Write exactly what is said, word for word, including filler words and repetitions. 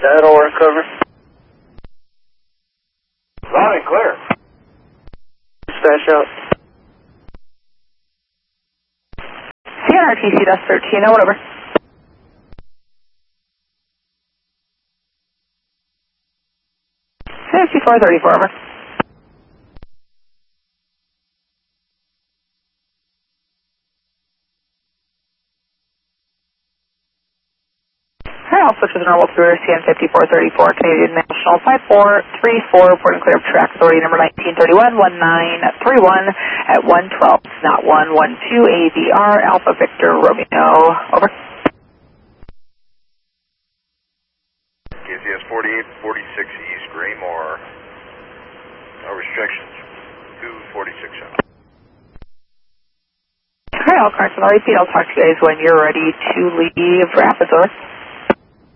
That'll work, over. Loud and clear. Dispatch out. C N R T C Dust thirteen, oh, over. fifty-four thirty-four, over. Alright, I'll switch to the normal through C N fifty-four thirty-four, Canadian National five four three four, reporting clear of track authority number nineteen thirty-one, one nine three one at one twelve, not one one two, A V R, Alpha Victor Romeo, over. K C S forty-eight forty-six East Raymore, no restrictions, two forty-six south. Alright, I'll correct on the repeat. I'll talk to you guys when you're ready to leave Rapids, over.